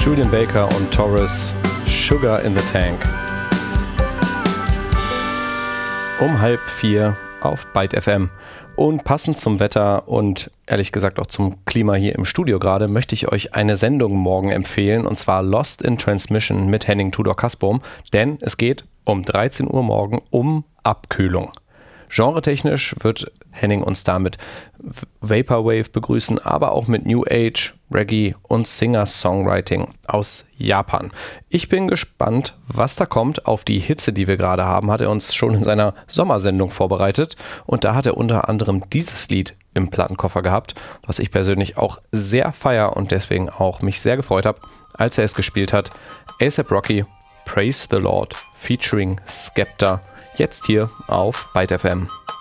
Julian Baker und Taurus, Sugar in the Tank. Um 3:30 auf Byte FM. Und passend zum Wetter und ehrlich gesagt auch zum Klima hier im Studio gerade, möchte ich euch eine Sendung morgen empfehlen, und zwar Lost in Transmission mit Henning Tudor-Kasbom, denn es geht um 13 Uhr morgen um Abkühlung. Genretechnisch wird Henning uns damit Vaporwave begrüßen, aber auch mit New Age, Reggae und Singer-Songwriting aus Japan. Ich bin gespannt, was da kommt. Auf die Hitze, die wir gerade haben, hat er uns schon in seiner Sommersendung vorbereitet, und da hat er unter anderem dieses Lied im Plattenkoffer gehabt, was ich persönlich auch sehr feiere und deswegen auch mich sehr gefreut habe, als er es gespielt hat. A$AP Rocky, Praise the Lord featuring Skepta, jetzt hier auf Byte FM.